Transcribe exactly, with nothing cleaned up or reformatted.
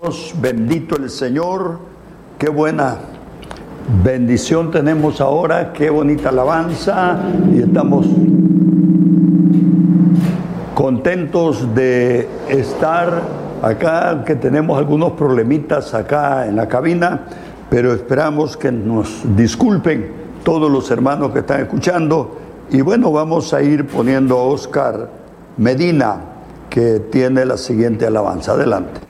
Dios, bendito el Señor, qué buena bendición tenemos ahora, qué bonita alabanza, y estamos contentos de estar acá, que tenemos algunos problemitas acá en la cabina, pero esperamos que nos disculpen todos los hermanos que están escuchando. Y bueno, vamos a ir poniendo a Oscar Medina, que tiene la siguiente alabanza. Adelante.